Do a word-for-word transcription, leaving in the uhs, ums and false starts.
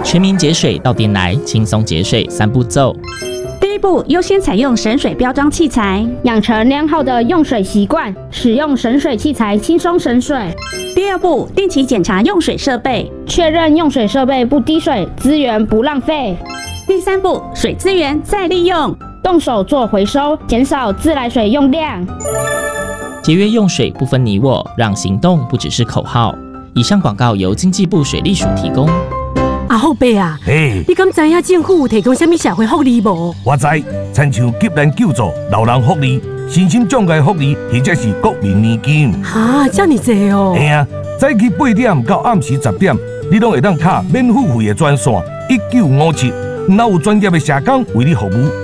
全民节水到店来，轻松节水三步骤。 第一步，优先采用省水标章器材， 养成良好的用水习惯，使用省水器材轻松省水。 第二步，定期检查用水设备， 确认用水设备不滴水，资源不浪费。 第三步，水资源再利用， 动手做回收，减少自来水用量。 节约用水不分你我，让行动不只是口号。以上广告由经济部水利署提供。 阿后伯啊， 嘿， 你敢知影政府有提供什么社会福利无？ 我知，亲像急难救助、老人福利、身心障碍福利，或者是国民年金。 哈，这么多哦！ 嘿啊，早起八点到暗时十点，你拢会当卡免付费的专线一九五七，若有专业的社工为你服务。